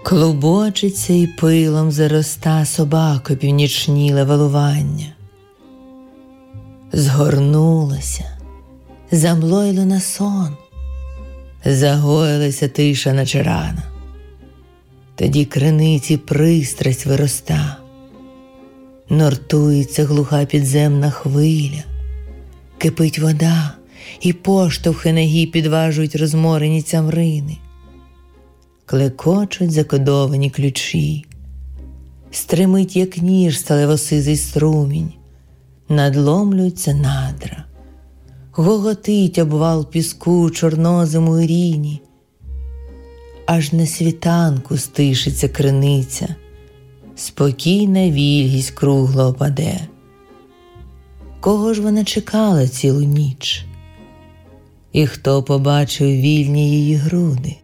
Клубочиться і пилом зароста собако північніле валування. Згорнулося, замлойло на сон, загоїлася тиша наче рана. Тоді криниці пристрасть вироста, нортується глуха підземна хвиля, кипить вода, і поштовхи ноги підважують розморені цямрини. Клекочуть закодовані ключі, стримить, як ніж, сталевосизий струмінь, надломлюються надра, гоготить обвал піску чорнозиму Іріні. Аж на світанку стишиться криниця, спокійна вільгість кругло опаде. Кого ж вона чекала цілу ніч? І хто побачив вільні її груди?